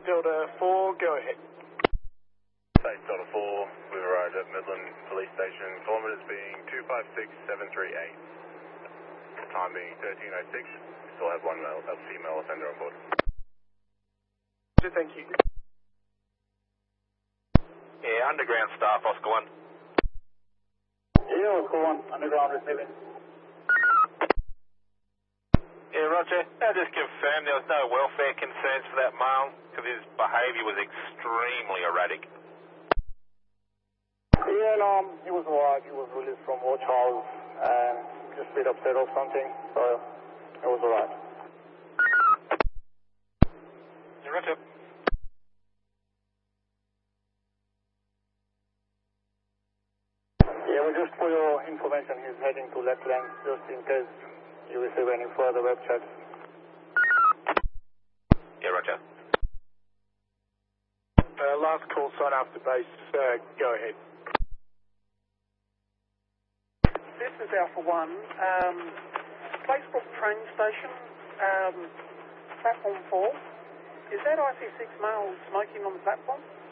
Delta 4, go ahead. Space Delta 4, we've arrived at Midland Police Station, kilometers being 256738. Time being 1306, still have one female offender on board. Thank you. Yeah, underground staff, Oscar 1. Yeah, Oscar 1, underground receiving. Yeah, roger. I just confirmed there was no welfare concerns for that male because his behaviour was extremely erratic. Yeah, no, he was alright. He was released from watch house and just a bit upset or something, so it was alright. Yeah, roger. Yeah, well, just for your information, he's heading to left lane just in case you receive any further web chats. Yeah, roger. Last call sign after base, go ahead. This is Alpha 1. Facebook train station, platform 4. Is that IC6 male smoking on the platform?